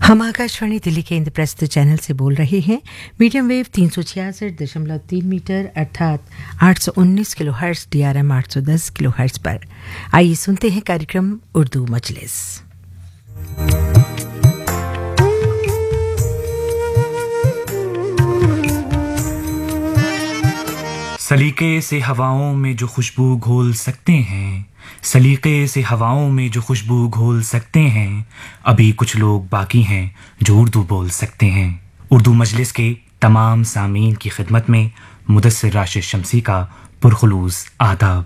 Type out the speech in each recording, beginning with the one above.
हम आकाशवाणी दिल्ली के इंद्रप्रस्थ चैनल से बोल रहे हैं। मीडियम वेव 366.3 मीटर अर्थात 819 किलोहर्ट्ज़ DRM 810 किलोहर्ट्ज़ पर। आइए सुनते हैं कार्यक्रम उर्दू मजलिस। सलीके से हवाओं में जो खुशबू घोल सकते हैं, सलीके से हवाओं में जो खुशबू घोल सकते हैं, अभी कुछ लोग बाकी हैं जो उर्दू बोल सकते हैं। उर्दू मजलिस के तमाम सामीन की खिदमत में मुदस्सिर राशिद शमसी का पुरखुलूस आदाब।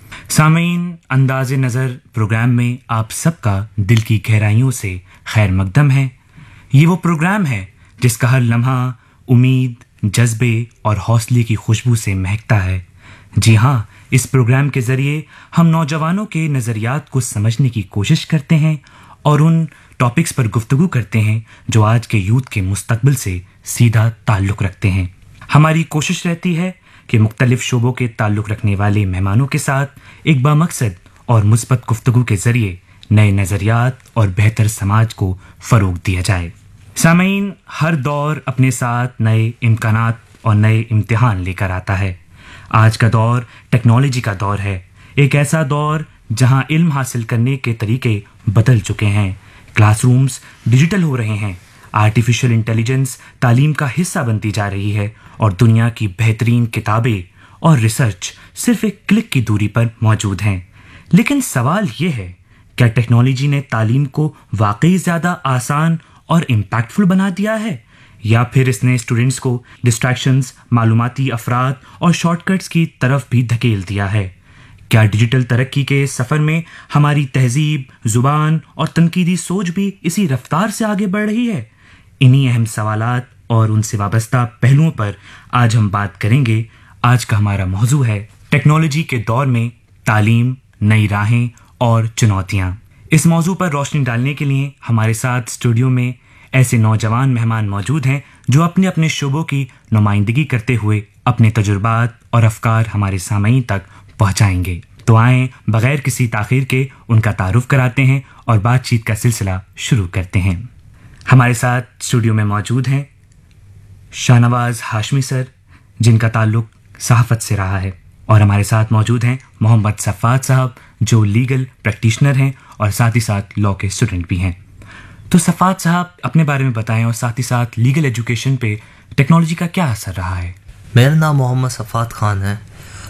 सामीन, अंदाज़े नज़र प्रोग्राम में आप सबका दिल की गहराइयों से खैर मकदम है। ये वो प्रोग्राम है जिसका हर लम्हा उम्मीद, जज्बे और हौसले की खुशबू से महकता है। जी हाँ, इस प्रोग्राम के ज़रिए हम नौजवानों के नज़रियात को समझने की कोशिश करते हैं और उन टॉपिक्स पर गुफ्तगू करते हैं जो आज के यूथ के मुस्तकबिल से सीधा ताल्लुक़ रखते हैं। हमारी कोशिश रहती है कि मुख्तलिफ शोबों के ताल्लुक़ रखने वाले मेहमानों के साथ एक बामकसद और मुस्बत गुफ्तगू के ज़रिए नए नज़रियात और बेहतर समाज को फ़रोग़ दिया जाए। सामीन, हर दौर अपने साथ नए इम्कानात और नए इम्तिहान लेकर आता है। आज का दौर टेक्नोलॉजी का दौर है, एक ऐसा दौर जहां इल्म हासिल करने के तरीके बदल चुके हैं। क्लासरूम्स डिजिटल हो रहे हैं, आर्टिफिशियल इंटेलिजेंस तालीम का हिस्सा बनती जा रही है और दुनिया की बेहतरीन किताबें और रिसर्च सिर्फ एक क्लिक की दूरी पर मौजूद हैं। लेकिन सवाल ये है, क्या टेक्नोलॉजी ने तालीम को वाकई ज़्यादा आसान और इम्पैक्टफुल बना दिया है, या फिर इसने स्टूडेंट्स को डिस्ट्रैक्शंस, मालूमाती अफराद और शॉर्टकट्स की तरफ भी धकेल दिया है? क्या डिजिटल तरक्की के सफ़र में हमारी तहजीब, ज़ुबान और तनकीदी सोच भी इसी रफ्तार से आगे बढ़ रही है? इन्हीं अहम सवालात और उनसे वाबस्ता पहलुओं पर आज हम बात करेंगे। आज का हमारा मौजू है टेक्नोलॉजी के दौर में तालीम, नई राहें और चुनौतियाँ। इस मौजू पर रोशनी डालने के लिए हमारे साथ स्टूडियो में ऐसे नौजवान मेहमान मौजूद हैं जो अपने अपने शोबों की नुमाइंदगी करते हुए अपने तजुर्बात और अफकार हमारे सामईन तक पहुंचाएंगे। तो आएं, बगैर किसी ताख़ीर के उनका तारुफ कराते हैं और बातचीत का सिलसिला शुरू करते हैं। हमारे साथ स्टूडियो में मौजूद हैं शाहनवाज हाशमी सर, जिनका ताल्लुक सहाफ़त से रहा है, और हमारे साथ मौजूद हैं मोहम्मद सफ़ात साहब, जो लीगल प्रैक्टिशनर हैं और साथ ही साथ लॉ के स्टूडेंट भी हैं। तो सफ़ात साहब, अपने बारे में बताएं और साथ ही साथ लीगल एजुकेशन पे टेक्नोलॉजी का क्या असर रहा है? मेरा नाम मोहम्मद सफ़ात ख़ान है।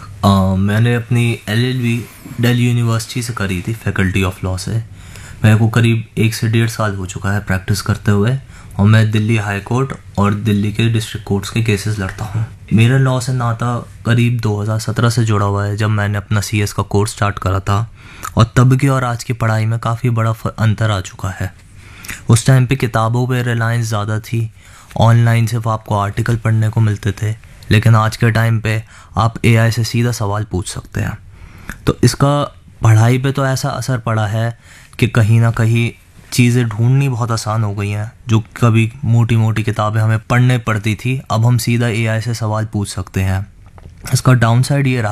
मैंने अपनी LLB दिल्ली यूनिवर्सिटी से करी थी, फैकल्टी ऑफ लॉ से। मेरे को करीब 1 से 1.5 साल हो चुका है प्रैक्टिस करते हुए, और मैं दिल्ली हाई कोर्ट और दिल्ली के डिस्ट्रिक्ट कोर्ट्स के केसेस लड़ता हूँ। मेरा लॉ से नाता करीब 2017 से जुड़ा हुआ है, जब मैंने अपना CS का कोर्स स्टार्ट करा था, और तब की और आज की पढ़ाई में काफ़ी बड़ा अंतर आ चुका है। उस टाइम पे किताबों पे रिलायंस ज़्यादा थी, ऑनलाइन सिर्फ आपको आर्टिकल पढ़ने को मिलते थे, लेकिन आज के टाइम पे आप AI से सीधा सवाल पूछ सकते हैं। तो इसका पढ़ाई पे तो ऐसा असर पड़ा है कि कहीं ना कहीं चीज़ें ढूंढनी बहुत आसान हो गई हैं। जो कभी मोटी मोटी किताबें हमें पढ़ने पड़ती थी, अब हम सीधा AI से सवाल पूछ सकते हैं। इसका डाउन साइड ये रहा